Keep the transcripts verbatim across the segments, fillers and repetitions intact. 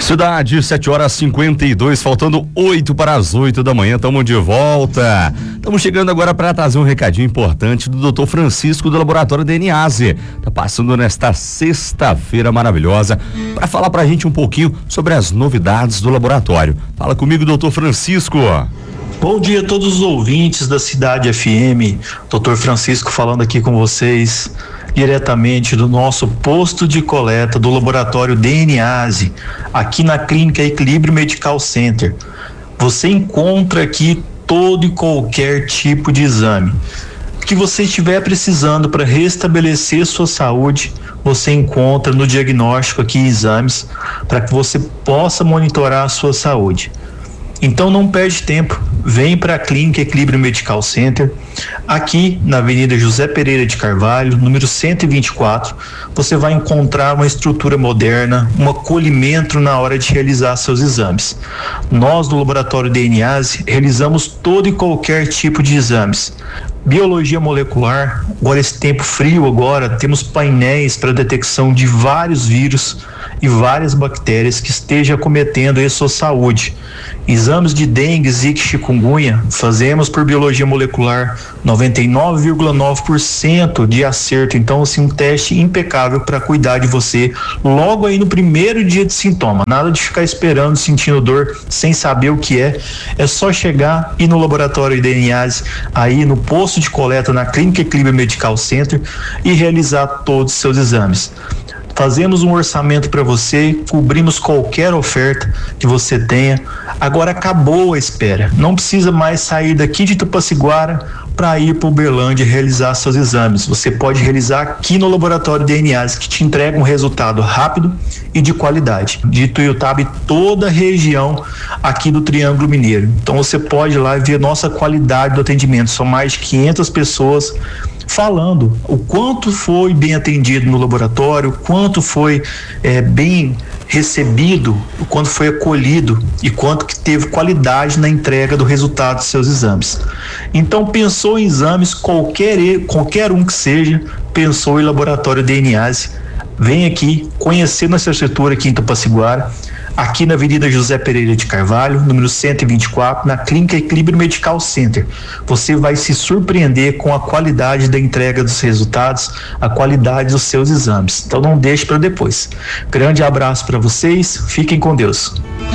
Cidade, sete horas e cinquenta e dois, faltando oito para as oito da manhã, estamos de volta. Estamos chegando agora para trazer um recadinho importante do doutor Francisco do Laboratório DNase. Tá passando nesta sexta-feira maravilhosa para falar pra gente um pouquinho sobre as novidades do laboratório. Fala comigo, doutor Francisco. Bom dia a todos os ouvintes da Cidade F M. doutor Francisco falando aqui com vocês diretamente do nosso posto de coleta do laboratório DNase, aqui na Clínica Equilíbrio Medical Center. Você encontra aqui todo e qualquer tipo de exame que você estiver precisando para restabelecer sua saúde. Você encontra no diagnóstico aqui exames para que você possa monitorar a sua saúde. Então não perde tempo, vem para a Clínica Equilíbrio Medical Center, aqui na Avenida José Pereira de Carvalho, número cento e vinte e quatro. Você vai encontrar uma estrutura moderna, um acolhimento na hora de realizar seus exames. Nós do Laboratório DNase realizamos todo e qualquer tipo de exames. Biologia molecular, agora esse tempo frio agora, temos painéis para detecção de vários vírus e várias bactérias que estejam acometendo a sua saúde. Exames de dengue, zika e chikungunya, fazemos por biologia molecular, noventa e nove vírgula nove por cento de acerto. Então, assim, um teste impecável para cuidar de você logo aí no primeiro dia de sintoma. Nada de ficar esperando, sentindo dor, sem saber o que é. É só chegar e ir no laboratório DNase, aí no posto de coleta na Clínica Equilíbrio Medical Center e realizar todos os seus exames. Fazemos um orçamento para você, cobrimos qualquer oferta que você tenha. Agora acabou a espera, não precisa mais sair daqui de Tupaciguara para ir para Uberlândia realizar seus exames. Você pode realizar aqui no laboratório DNase, que te entrega um resultado rápido e de qualidade. De Tuiutaba e toda a região aqui do Triângulo Mineiro. Então você pode ir lá e ver nossa qualidade do atendimento. São mais de quinhentas pessoas falando o quanto foi bem atendido no laboratório, o quanto foi é, bem recebido, o quanto foi acolhido e quanto que teve qualidade na entrega do resultado dos seus exames. Então, pensou em exames, qualquer, qualquer um que seja, pensou em laboratório DNase. Vem aqui conhecer nossa estrutura aqui em Tupaciguara, aqui na Avenida José Pereira de Carvalho, número cento e vinte e quatro, na Clínica Equilíbrio Medical Center. Você vai se surpreender com a qualidade da entrega dos resultados, a qualidade dos seus exames. Então não deixe para depois. Grande abraço para vocês, fiquem com Deus.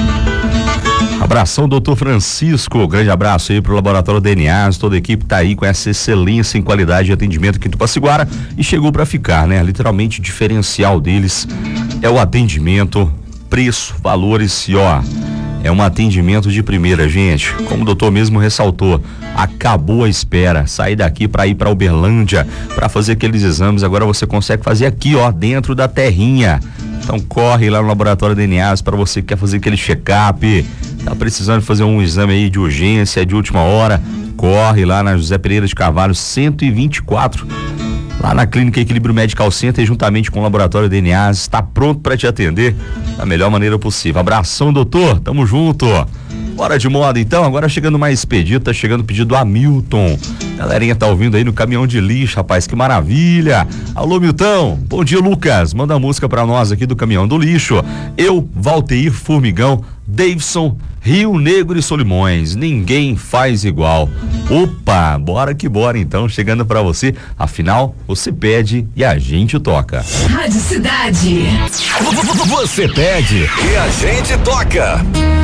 Abração, doutor Francisco, grande abraço aí pro Laboratório DNase, toda a equipe tá aí com essa excelência em qualidade de atendimento aqui em Tupaciguara e chegou para ficar, né? Literalmente o diferencial deles é o atendimento, preço, valores e ó, é um atendimento de primeira, gente. Como o doutor mesmo ressaltou, acabou a espera, sair daqui para ir para Uberlândia para fazer aqueles exames, agora você consegue fazer aqui, ó, dentro da terrinha. Então corre lá no Laboratório DNase para você que quer fazer aquele check-up, tá precisando fazer um exame aí de urgência, de última hora, corre lá na José Pereira de Carvalho cento e vinte e quatro. Lá na Clínica Equilíbrio Medical Center, juntamente com o Laboratório DNase, está pronto para te atender da melhor maneira possível. Abração, doutor, tamo junto. Bora de moda então, agora chegando mais pedido, tá chegando o pedido do Hamilton. Galerinha tá ouvindo aí no caminhão de lixo, rapaz, que maravilha. Alô, Milton, bom dia, Lucas, manda a música pra nós aqui do caminhão do lixo. Eu, Valteir Formigão, Davidson, Rio Negro e Solimões, ninguém faz igual. Opa, bora que bora então, chegando pra você, afinal, você pede e a gente toca. Rádio Cidade. Você pede e a gente toca.